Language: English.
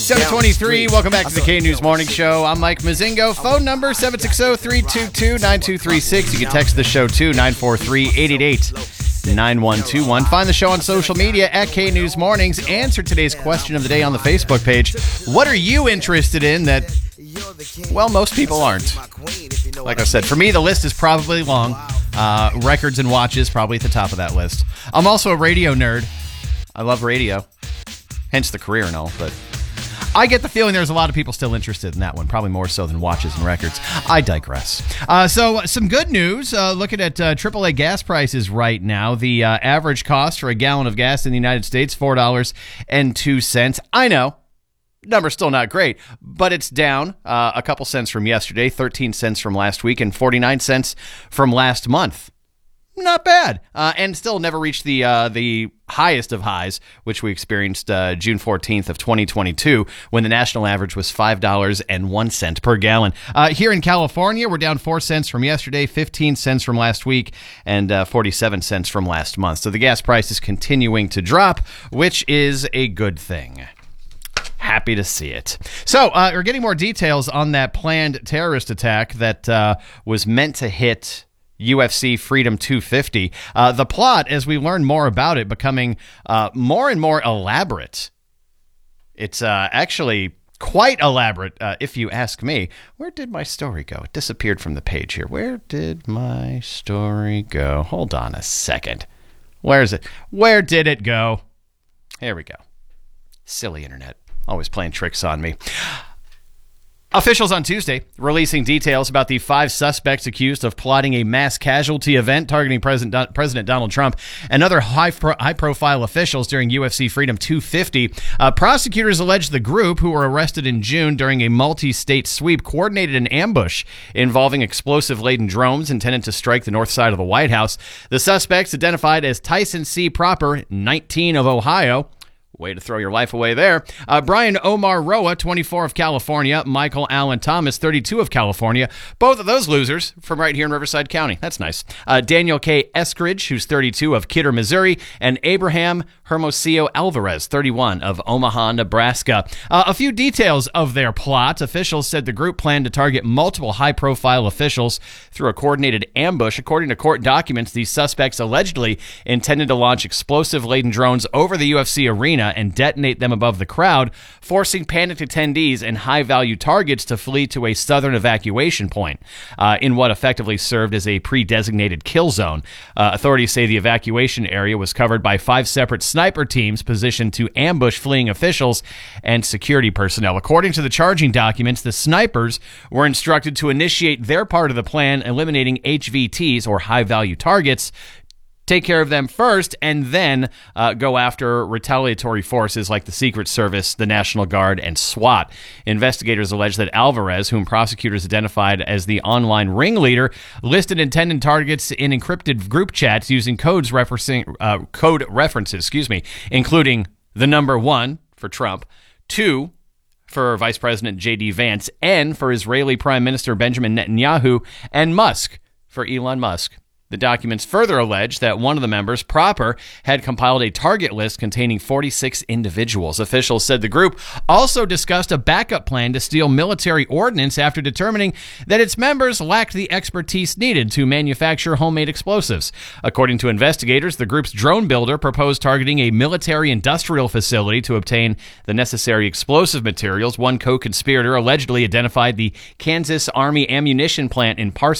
723, welcome back to the K-News Morning Show. I'm Mike Mazingo. Phone number 760-322-9236. You can text the show too, 943-888-9121. Find the show on social media at K-News Mornings. Answer today's question of the day on the Facebook page. What are you interested in that, well, most people aren't? Like I said, for me, the list is probably long. Records and watches probably at the top of that list. I'm also a radio nerd. I love radio. Hence the career and all, but I get the feeling there's a lot of people still interested in that one, probably more so than watches and records. I digress. So some good news, looking at AAA gas prices right now. The average cost for a gallon of gas in the United States, $4.02. I know, number's still not great, but it's down a couple cents from yesterday, 13 cents from last week, and 49 cents from last month. Not bad, and still never reached the highest of highs, which we experienced June 14th of 2022, when the national average was $5.01 per gallon. Here in California, we're down 4 cents from yesterday, 15 cents from last week, and 47 cents from last month. So the gas price is continuing to drop, which is a good thing. Happy to see it. So we're getting more details on that planned terrorist attack that was meant to hit UFC Freedom 250. The plot, as we learn more about it, becoming more and more elaborate. It's actually quite elaborate, if you ask me. Where did my story go? It disappeared from the page here. Where did my story go? Hold on a second. Where is it? Where did it go? Here we go. Silly internet. Always playing tricks on me. Officials on Tuesday releasing details about the 5 suspects accused of plotting a mass casualty event targeting President Donald Trump and other high-profile officials during UFC Freedom 250. Prosecutors allege the group, who were arrested in June during a multi-state sweep, coordinated an ambush involving explosive-laden drones intended to strike the north side of the White House. The suspects, identified as Tyson C. Proper, 19, of Ohio. Way to throw your life away there. Brian Omar Roa, 24, of California. Michael Allen Thomas, 32, of California. Both of those losers from right here in Riverside County. That's nice. Daniel K. Eskridge, who's 32, of Kidder, Missouri. And Abraham Hermosillo Alvarez, 31, of Omaha, Nebraska. A few details of their plot. Officials said the group planned to target multiple high-profile officials through a coordinated ambush. According to court documents, these suspects allegedly intended to launch explosive-laden drones over the UFC arena and detonate them above the crowd, forcing panicked attendees and high-value targets to flee to a southern evacuation point in what effectively served as a pre-designated kill zone. Authorities say the evacuation area was covered by 5 separate sniper teams positioned to ambush fleeing officials and security personnel. According to the charging documents, the snipers were instructed to initiate their part of the plan, eliminating HVTs, or high-value targets, take care of them first, and then go after retaliatory forces like the Secret Service, the National Guard, and SWAT. Investigators allege that Alvarez, whom prosecutors identified as the online ringleader, listed intended targets in encrypted group chats using code references, including the number 1 for Trump, 2 for Vice President J.D. Vance, N for Israeli Prime Minister Benjamin Netanyahu, and Musk for Elon Musk. The documents further allege that one of the members, Proper, had compiled a target list containing 46 individuals. Officials said the group also discussed a backup plan to steal military ordnance after determining that its members lacked the expertise needed to manufacture homemade explosives. According to investigators, the group's drone builder proposed targeting a military-industrial facility to obtain the necessary explosive materials. One co-conspirator allegedly identified the Kansas Army ammunition plant in